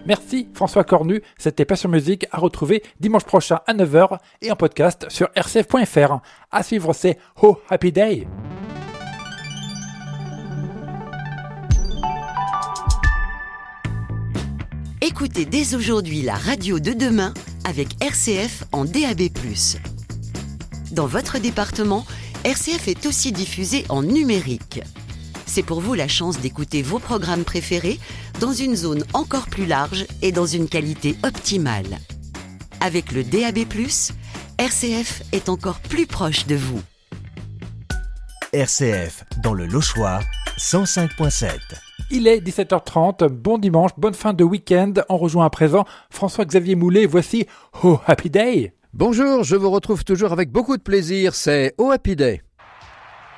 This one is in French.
Merci François Cornu, c'était Passion Musique à retrouver dimanche prochain à 9h et en podcast sur rcf.fr. À suivre, c'est Oh Happy Day. Écoutez dès aujourd'hui la radio de demain avec RCF en DAB+. Dans votre département, RCF est aussi diffusé en numérique. C'est pour vous la chance d'écouter vos programmes préférés dans une zone encore plus large et dans une qualité optimale. Avec le DAB+, RCF est encore plus proche de vous. RCF, dans le Lochois, 105.7. Il est 17h30, bon dimanche, bonne fin de week-end. On rejoint à présent François-Xavier Moulet, voici Oh Happy Day. Bonjour, je vous retrouve toujours avec beaucoup de plaisir, c'est Oh Happy Day.